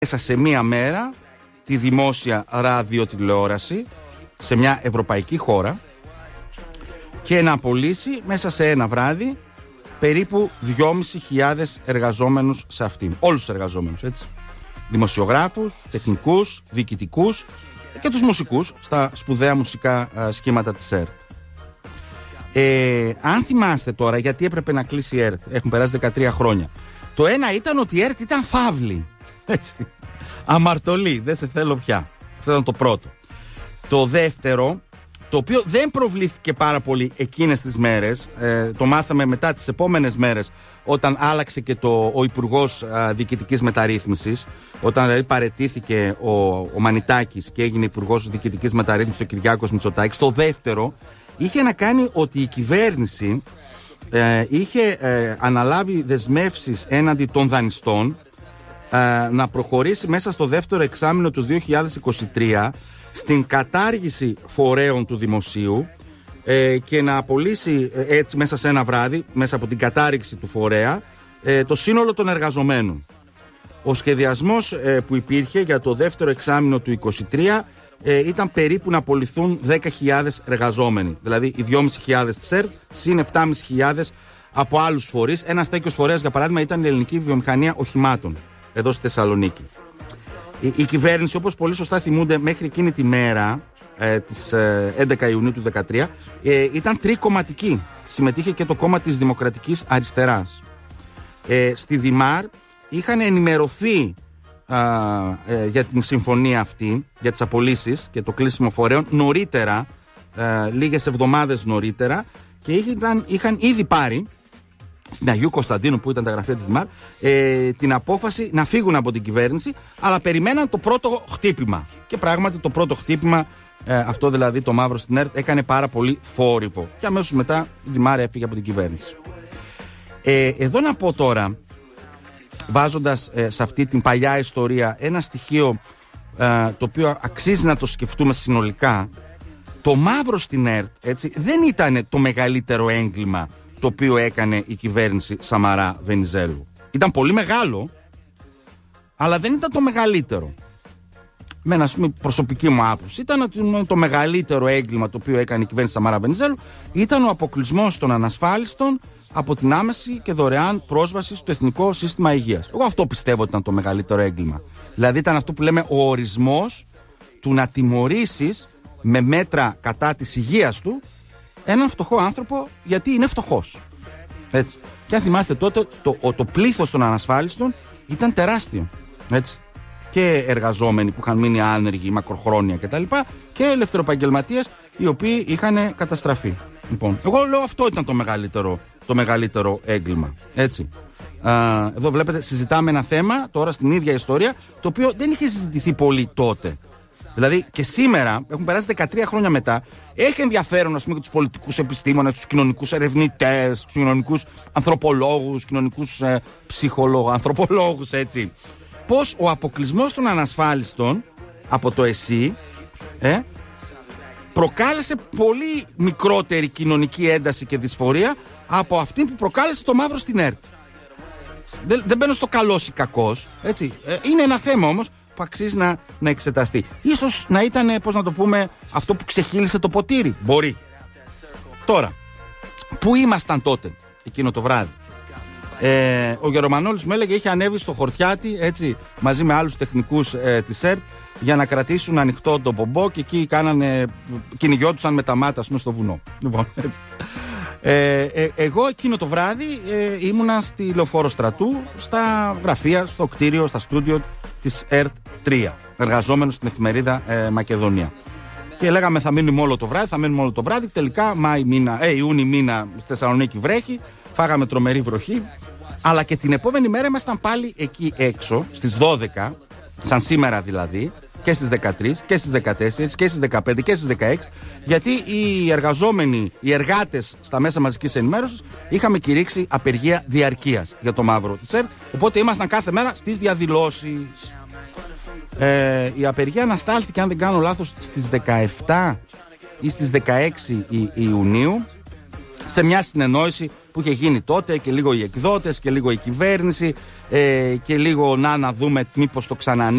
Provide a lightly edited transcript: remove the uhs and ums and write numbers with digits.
μέσα σε μία μέρα τη δημόσια ραδιοτηλεόραση σε μια ευρωπαϊκή χώρα και να απολύσει μέσα σε ένα βράδυ περίπου 2.500 εργαζόμενους σε αυτήν. Όλους τους εργαζόμενους, έτσι. Δημοσιογράφους, τεχνικούς, διοικητικούς και τους μουσικούς στα σπουδαία μουσικά σχήματα της ΕΡΤ. Αν θυμάστε τώρα γιατί έπρεπε να κλείσει η ΕΡΤ, έχουν περάσει 13 χρόνια. Το ένα ήταν ότι η ΕΡΤ ήταν φαύλη. Έτσι. Αμαρτωλή, δεν σε θέλω πια. Αυτό ήταν το πρώτο. Το δεύτερο, το οποίο δεν προβλήθηκε πάρα πολύ εκείνες τις μέρες, το μάθαμε μετά τις επόμενες μέρες, όταν άλλαξε και ο Υπουργός Διοικητικής Μεταρρύθμισης, όταν δηλαδή παραιτήθηκε ο Μανιτάκης και έγινε Υπουργός Διοικητικής Μεταρρύθμισης ο Κυριάκος Μητσοτάκης. Το δεύτερο είχε να κάνει ότι η κυβέρνηση είχε αναλάβει δεσμεύσεις έναντι των δανειστών να προχωρήσει μέσα στο δεύτερο εξάμηνο του 2023 στην κατάργηση φορέων του δημοσίου και να απολύσει έτσι μέσα σε ένα βράδυ, μέσα από την κατάργηση του φορέα, το σύνολο των εργαζομένων. Ο σχεδιασμός που υπήρχε για το δεύτερο εξάμηνο του 2023 ήταν περίπου να απολυθούν 10.000 εργαζόμενοι. Δηλαδή οι 2.500 της ΕΡΤ συν 7.500 από άλλους φορείς. Ένας τέτοιος φορέας, για παράδειγμα, ήταν η Ελληνική Βιομηχανία Οχημάτων εδώ στη Θεσσαλονίκη. Η κυβέρνηση, όπως πολύ σωστά θυμούνται, μέχρι εκείνη τη μέρα της 11 Ιουνίου του 2013 ήταν τρικομματική. Συμμετείχε και το κόμμα της Δημοκρατικής Αριστεράς. Στη Δημάρ είχαν ενημερωθεί για την συμφωνία αυτή, για τις απολύσεις και το κλείσιμο φορέων νωρίτερα, λίγες εβδομάδες νωρίτερα, και είχαν ήδη πάρει στην Αγίου Κωνσταντίνου, που ήταν τα γραφεία της Δημάρ, την απόφαση να φύγουν από την κυβέρνηση, αλλά περιμέναν το πρώτο χτύπημα. Και πράγματι το πρώτο χτύπημα, αυτό δηλαδή το μαύρο στην ΕΡΤ, έκανε πάρα πολύ θόρυβο. Και αμέσως μετά η Δημάρ έφυγε από την κυβέρνηση. Εδώ να πω τώρα, βάζοντας σε αυτή την παλιά ιστορία ένα στοιχείο το οποίο αξίζει να το σκεφτούμε συνολικά. Το μαύρο στην ΕΡΤ, έτσι, δεν ήταν το μεγαλύτερο έγκλημα το οποίο έκανε η κυβέρνηση Σαμαρά Βενιζέλου. Ήταν πολύ μεγάλο, αλλά δεν ήταν το μεγαλύτερο. Με ένα προσωπική μου άποψη ήταν ότι το μεγαλύτερο έγκλημα το οποίο έκανε η κυβέρνηση Σαμαρά Βενιζέλου ήταν ο αποκλεισμός των ανασφάλιστων από την άμεση και δωρεάν πρόσβαση στο Εθνικό Σύστημα Υγείας. Εγώ αυτό πιστεύω ότι ήταν το μεγαλύτερο έγκλημα. Δηλαδή ήταν αυτό που λέμε ο ορισμός του να τιμωρήσεις με μέτρα κατά της υγείας του έναν φτωχό άνθρωπο, γιατί είναι φτωχός. Έτσι. Και αν θυμάστε τότε, το πλήθος των ανασφάλιστων ήταν τεράστιο. Έτσι. Και εργαζόμενοι που είχαν μείνει άνεργοι μακροχρόνια κτλ. Και ελευθεροεπαγγελματίες οι οποίοι είχαν καταστραφεί. Λοιπόν, εγώ λέω αυτό ήταν το μεγαλύτερο έγκλημα. Έτσι. Εδώ βλέπετε, συζητάμε ένα θέμα τώρα στην ίδια ιστορία, το οποίο δεν είχε συζητηθεί πολύ τότε. Δηλαδή και σήμερα, έχουν περάσει 13 χρόνια μετά, έχει ενδιαφέρον, ας πούμε, για τους πολιτικούς επιστήμονες, τους κοινωνικούς ερευνητές, τους κοινωνικούς ανθρωπολόγους, κοινωνικούς ψυχολόγους, ανθρωπολόγους, έτσι. Πώς ο αποκλεισμός των ανασφάλιστων από το ΕΣΥ προκάλεσε πολύ μικρότερη κοινωνική ένταση και δυσφορία από αυτή που προκάλεσε το μαύρο στην ΕΡΤ. Δεν μπαίνω στο καλός ή κακός, έτσι. Είναι ένα θέμα όμως που αξίζει να εξεταστεί. Ίσως να ήταν, πώς να το πούμε, αυτό που ξεχύλισε το ποτήρι. Μπορεί. Τώρα, πού ήμασταν τότε, εκείνο το βράδυ? Ο Γερομανόλης μου έλεγε είχε ανέβει στο Χορτιάτι, έτσι, μαζί με άλλους τεχνικούς της ΕΡΤ, για να κρατήσουν ανοιχτό τον πομπό, και εκεί κυνηγιόντουσαν με τα μάτια, ας πούμε, στο βουνό. Λοιπόν, έτσι. Εγώ εκείνο το βράδυ ήμουνα στη Λεωφόρο Στρατού, στα γραφεία, στο κτίριο, στα στούντιο της ΕΡΤ 3, εργαζόμενος στην εφημερίδα Μακεδονία. Και λέγαμε θα μείνουμε όλο το βράδυ, τελικά Ιούνι μήνα στη Θεσσαλονίκη βρέχει, φάγαμε τρομερή βροχή, αλλά και την επόμενη μέρα ήμασταν πάλι εκεί έξω, στις 12, σαν σήμερα δηλαδή, και στις 13 και στις 14 και στις 15 και στις 16, γιατί οι εργαζόμενοι, οι εργάτες στα μέσα μαζικής ενημέρωσης είχαμε κηρύξει απεργία διαρκείας για το μαύρο της ΕΡΤ, οπότε ήμασταν κάθε μέρα στις διαδηλώσεις. Η απεργία αναστάλθηκε, αν δεν κάνω λάθος, στις 17 ή στις 16 Ιουνίου, σε μια συνεννόηση που είχε γίνει τότε, και λίγο οι εκδότες και λίγο η κυβέρνηση, και λίγο να δούμε μήπως το ξανανοίγει.